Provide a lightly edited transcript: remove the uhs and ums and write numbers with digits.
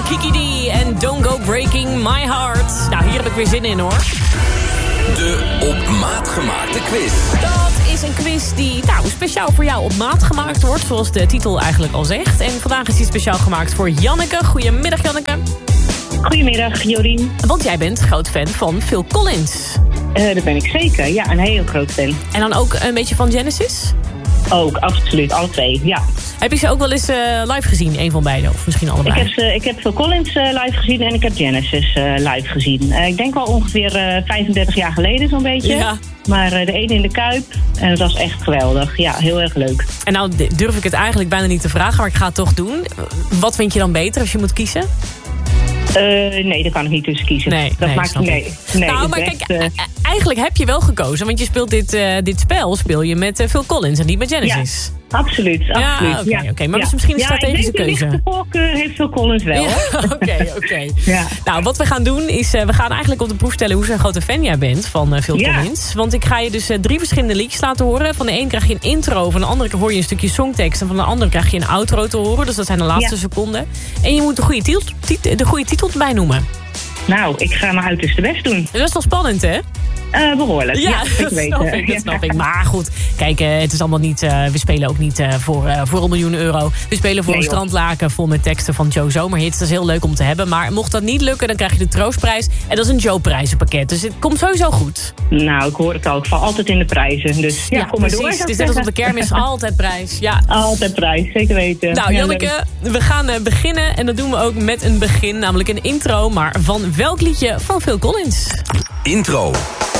Kiki D en Don't Go Breaking My Heart. Nou, hier heb ik weer zin in, hoor. De op maat gemaakte quiz. Dat is een quiz die speciaal voor jou op maat gemaakt wordt, zoals de titel eigenlijk al zegt. En vandaag is die speciaal gemaakt voor Janneke. Goedemiddag, Janneke. Goedemiddag, Jorien. Want jij bent groot fan van Phil Collins. Dat ben ik zeker, ja, een heel groot fan. En dan ook een beetje van Genesis? Ook, absoluut, alle twee, ja. Heb je ze ook wel eens live gezien, een van beide? Of misschien allebei? Ik heb Phil Collins live gezien en ik heb Genesis live gezien. Ik denk wel ongeveer 35 jaar geleden zo'n beetje. Ja. Maar de ene in de Kuip en dat was echt geweldig. Ja, heel erg leuk. En nou durf ik het eigenlijk bijna niet te vragen, maar ik ga het toch doen. Wat vind je dan beter als je moet kiezen? Nee, daar kan ik niet tussen kiezen. Nee, nou, maar echt, kijk, eigenlijk heb je wel gekozen. Want je speelt dit spel met Phil Collins en niet met Genesis. Ja. Absoluut. Ja, oké. Maar dus misschien een strategische keuze. De voorkeur heeft Phil Collins wel. Oké. Ja. Nou, wat we gaan doen is, we gaan eigenlijk op de proef stellen hoe zo'n grote fan jij bent van Phil Collins. Want ik ga je dus 3 verschillende liedjes laten horen. Van de een krijg je een intro, van de andere hoor je een stukje songtekst en van de andere krijg je een outro te horen. Dus dat zijn de laatste seconden. En je moet de goede titel erbij noemen. Nou, ik ga mijn uiterste best doen. Dat is wel spannend, hè? Behoorlijk, ja, dat snap ik. Maar goed, kijk, het is allemaal niet... we spelen ook niet voor €1 miljoen. We spelen voor een strandlaken vol met teksten van Joe Zomerhits. Dat is heel leuk om te hebben. Maar mocht dat niet lukken, dan krijg je de troostprijs. En dat is een Joe-prijzenpakket. Dus het komt sowieso goed. Nou, ik hoor het al. Ik val altijd in de prijzen. Dus ja, kom maar door. Het is net als op de kermis. Altijd prijs. Ja. Altijd prijs, zeker weten. Nou, Janneke, we gaan beginnen. En dat doen we ook met een begin, namelijk een intro. Maar van welk liedje van Phil Collins? Intro.